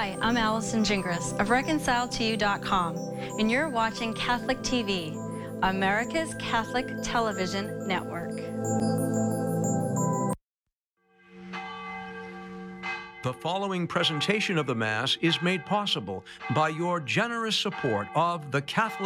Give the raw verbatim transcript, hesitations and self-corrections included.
Hi, I'm Allison Gingras of reconcile to you dot com, and you're watching Catholic T V, America's Catholic Television Network. The following presentation of the Mass is made possible by your generous support of the Catholic